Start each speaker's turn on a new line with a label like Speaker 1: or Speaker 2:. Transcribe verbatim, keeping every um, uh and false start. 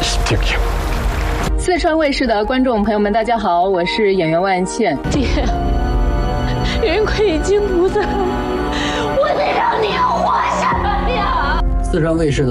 Speaker 1: 婷婷。
Speaker 2: 四川卫视的观众朋友们，大家好，我是演员万茜。
Speaker 3: 爹，人亏已经不在，我得让你活下来呀！
Speaker 4: 四川卫视的